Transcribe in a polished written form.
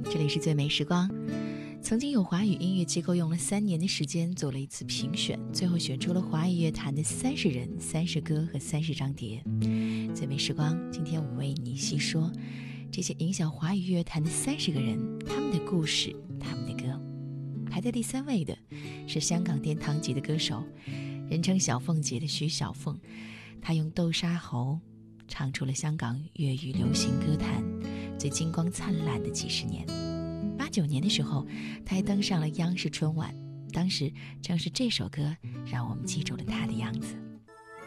这里是最美时光。曾经有华语音乐机构用了3年的时间做了一次评选，最后选出了华语乐坛的30人、30歌和30张碟。最美时光，今天我们为你细说这些影响华语乐坛的30个人，他们的故事，他们的歌。排在第3位的是香港殿堂级的歌手，人称小凤姐的徐小凤。她用豆沙喉唱出了香港粤语流行歌坛最金光灿烂的几十年。89年的时候，她还登上了央视春晚，当时正是这首歌让我们记住了她的样子。